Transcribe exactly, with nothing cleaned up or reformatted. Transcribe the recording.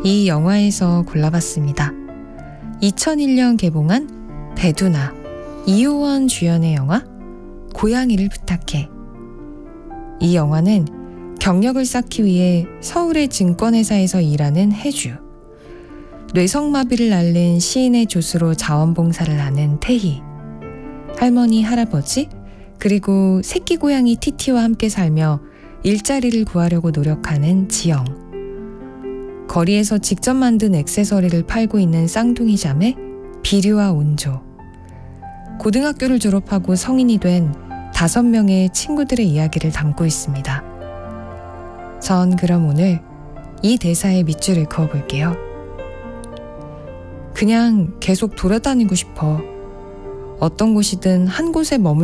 이 영화에서 골라봤습니다. 이천일 년 개봉한 배두나, 이효원 주연의 영화 고양이를 부탁해. 이 영화는 경력을 쌓기 위해 서울의 증권회사에서 일하는 혜주, 뇌성마비를 앓는 시인의 조수로 자원봉사를 하는 태희, 할머니, 할아버지, 그리고 새끼 고양이 티티와 함께 살며 일자리를 구하려고 노력하는 지영, 거리에서 직접 만든 액세서리를 팔고 있는 쌍둥이 자매 비류와 온조, 고등학교를 졸업하고 성인이 된 다섯 명의 친구들의 이야기를 담고 있습니다. 전 그럼 오늘 이 대사의 밑줄을 그어볼게요. 그냥 계속 돌아다니고 싶어. 어떤 곳이든 한 곳에 머물